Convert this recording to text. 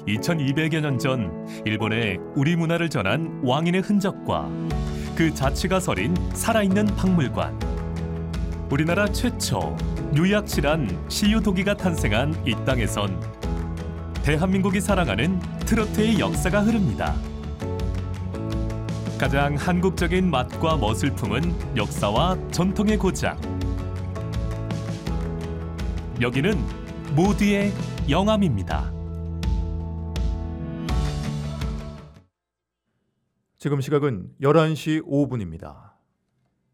2200여 년 전 일본에 우리 문화를 전한 왕인의 흔적과 그 자취가 서린 살아있는 박물관. 우리나라 최초 뉴약실한 시유도기가 탄생한 이 땅에선 대한민국이 사랑하는 트로트의 역사가 흐릅니다. 가장 한국적인 맛과 멋을 품은 역사와 전통의 고장. 여기는 모두의 영암입니다. 지금 시각은 11시 5분입니다.